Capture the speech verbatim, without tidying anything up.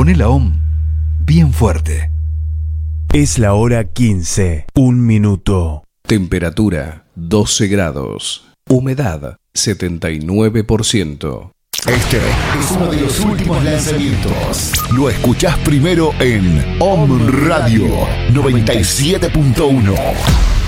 Poné la O M bien fuerte. Es la hora quince, un minuto. Temperatura doce grados. Humedad setenta y nueve por ciento. Este es uno de los últimos lanzamientos. Lo escuchás primero en O M Radio noventa y siete punto uno.